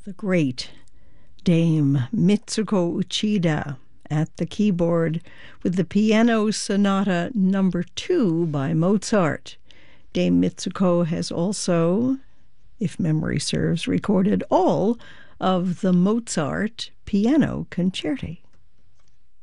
the great Dame Mitsuko Uchida at the keyboard with the Piano Sonata No. 2 by Mozart. Dame Mitsuko has also, if memory serves, recorded all of the Mozart piano concerti.